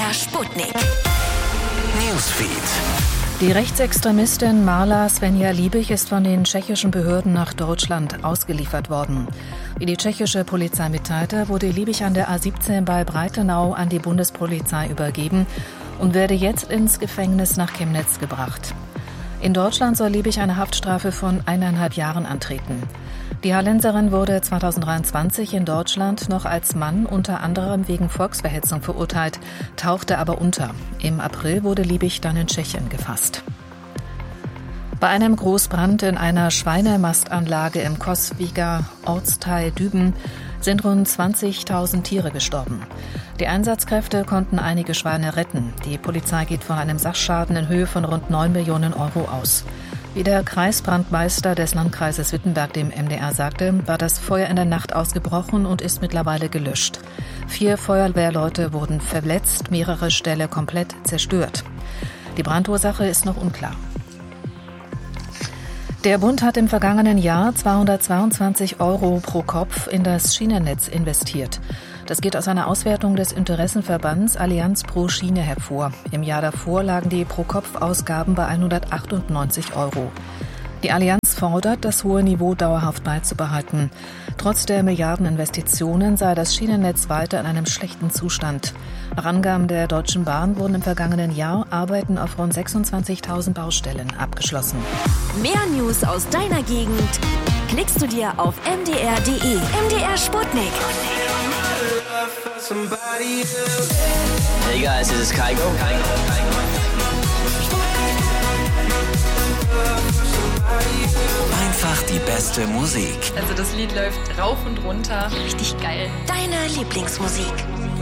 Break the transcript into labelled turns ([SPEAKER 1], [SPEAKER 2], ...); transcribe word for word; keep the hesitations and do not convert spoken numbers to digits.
[SPEAKER 1] R Sputnik.
[SPEAKER 2] Newsfeed.
[SPEAKER 3] Die Rechtsextremistin Marla Svenja Liebig ist von den tschechischen Behörden nach Deutschland ausgeliefert worden. Wie die tschechische Polizei mitteilte, wurde Liebig an der A siebzehn bei Breitenau an die Bundespolizei übergeben und werde jetzt ins Gefängnis nach Chemnitz gebracht. In Deutschland soll Liebig eine Haftstrafe von eineinhalb Jahren antreten. Die Hallenserin wurde zweitausenddreiundzwanzig in Deutschland noch als Mann unter anderem wegen Volksverhetzung verurteilt, tauchte aber unter. Im April wurde Liebig dann in Tschechien gefasst. Bei einem Großbrand in einer Schweinemastanlage im Kosviger Ortsteil Düben sind rund zwanzigtausend Tiere gestorben. Die Einsatzkräfte konnten einige Schweine retten. Die Polizei geht von einem Sachschaden in Höhe von rund neun Millionen Euro aus. Wie der Kreisbrandmeister des Landkreises Wittenberg dem M D R sagte, war das Feuer in der Nacht ausgebrochen und ist mittlerweile gelöscht. Vier Feuerwehrleute wurden verletzt, mehrere Ställe komplett zerstört. Die Brandursache ist noch unklar. Der Bund hat im vergangenen Jahr zweihundertzweiundzwanzig Euro pro Kopf in das Schienennetz investiert. Das geht aus einer Auswertung des Interessenverbands Allianz pro Schiene hervor. Im Jahr davor lagen die Pro-Kopf-Ausgaben bei hundertachtundneunzig Euro. Die Allianz fordert, das hohe Niveau dauerhaft beizubehalten. Trotz der Milliardeninvestitionen sei das Schienennetz weiter in einem schlechten Zustand. Nach Angaben der Deutschen Bahn wurden im vergangenen Jahr Arbeiten auf rund sechsundzwanzigtausend Baustellen abgeschlossen.
[SPEAKER 1] Mehr News aus deiner Gegend klickst du dir auf m d r punkt d e. M D R Sputnik.
[SPEAKER 4] Hey guys, this is Kygo.
[SPEAKER 2] Einfach die beste Musik.
[SPEAKER 5] Also das Lied läuft rauf und runter.
[SPEAKER 1] Richtig geil. Deine Lieblingsmusik.